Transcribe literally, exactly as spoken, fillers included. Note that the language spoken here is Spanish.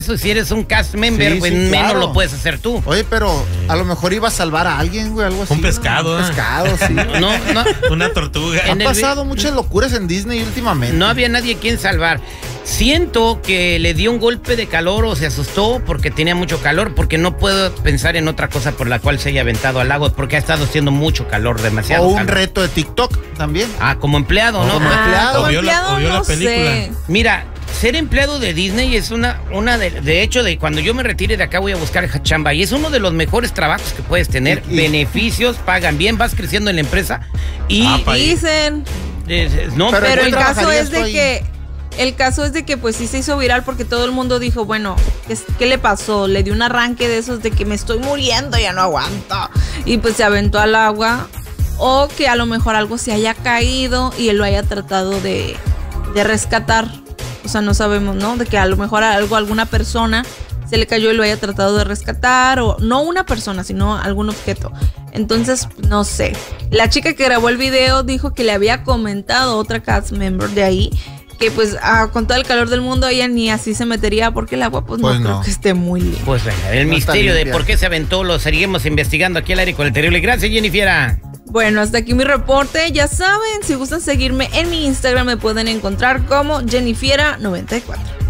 Eso, si eres un cast member, Sí, pues sí, menos claro. lo puedes hacer tú. Oye, pero a lo mejor iba a salvar a alguien, güey, algo así. Un pescado, ¿no? Un ¿eh? pescado, sí. No, no, Una tortuga. En Han el pasado muchas locuras en Disney últimamente. no había nadie quien salvar. Siento que le dio un golpe de calor o se asustó porque tenía mucho calor, porque no puedo pensar en otra cosa por la cual se haya aventado al lago, porque ha estado haciendo mucho calor, demasiado O un calor. reto de TikTok también. Ah, como empleado, ¿no? como Pues, empleado. como O vio la- empleado, o vio la no película. sé. Mira, ser empleado de Disney es una, una de, de hecho, de cuando yo me retire de acá voy a buscar chamba y es uno de los mejores trabajos que puedes tener. Y- y- Beneficios, pagan bien, vas creciendo en la empresa y... Ah, pa' ahí. Dicen. eh, eh, no, Pero Pero ¿qué el caso trabajarías es tú de ahí? que el caso es de que pues sí se hizo viral porque todo el mundo dijo, bueno, ¿qué, es- qué le pasó? Le dio un arranque de esos de que me estoy muriendo, ya no aguanto. Y pues se aventó al agua. O que a lo mejor algo se haya caído y él lo haya tratado de, de rescatar. O sea, no sabemos, ¿no? De que a lo mejor algo, alguna persona se le cayó y lo haya tratado de rescatar. O no una persona, sino algún objeto. Entonces, no sé. La chica que grabó el video dijo que le había comentado a otra cast member de ahí que pues ah, con todo el calor del mundo ella ni así se metería porque el agua pues, Pues no, no. creo que esté muy limpia. Pues venga, el No está misterio de limpia. por qué se aventó lo seguimos investigando aquí al aire con el terrible. Gracias, Jennifer. Bueno, hasta aquí mi reporte. Ya saben, si gustan seguirme en mi Instagram me pueden encontrar como Jennifiera noventa y cuatro.